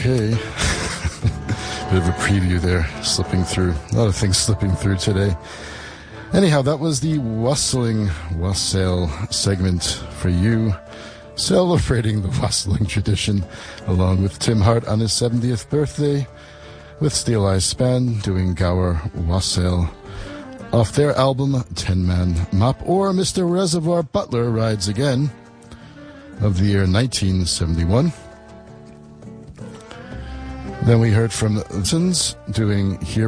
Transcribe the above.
Okay. Bit of a preview there, slipping through. A lot of things slipping through today. Anyhow, that was the Wassail segment for you, celebrating the wassailing tradition, along with Tim Hart on his 70th birthday, with Steel Eye Span doing Gower Wassail off their album 10 Man Mop, or Mr. Reservoir Butler Rides Again of the year 1971. Then we heard from the Sins doing Here